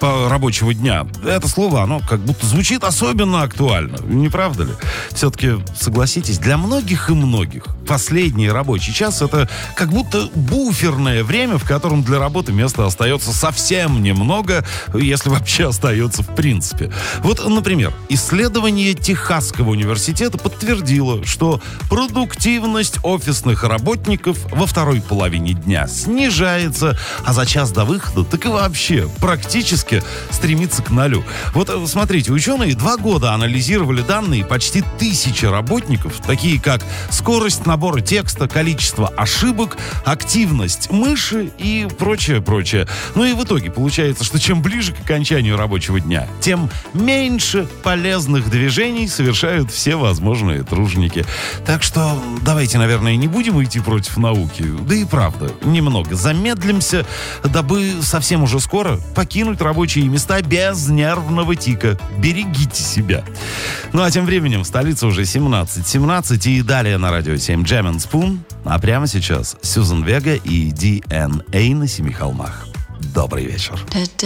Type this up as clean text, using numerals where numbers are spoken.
рабочего дня. Это слово, оно как будто звучит особенно актуально. Не правда ли? Все-таки, согласитесь, для многих и многих последний рабочий час — это как будто буферное время, в котором для работы места остается совсем немного, если вообще остается в принципе. Вот, например, исследование Техасского университета подтвердило, что продуктивность офисных работников во второй половине дня снижается, а за час до выхода так и вообще практически стремится к нулю. Вот смотрите, ученые 2 года анализировали данные почти 1000 работников, такие как скорость набора текста, количество ошибок, активность мыши и прочее. Ну и в итоге получается, что чем ближе к окончанию рабочего дня, тем меньше полезных движений совершают все возможные труженики. Так что давайте, наверное, не будем идти против науки. Да и правда, немного замедлимся, дабы совсем уже скоро покинуть рабочие места без нервного тика. Берегите себя. Ну а тем временем в столице уже 17:17 и далее на радио 7 Jam and Spoon. А прямо сейчас Сьюзан Вега и DNA на Семи холмах. Добрый вечер.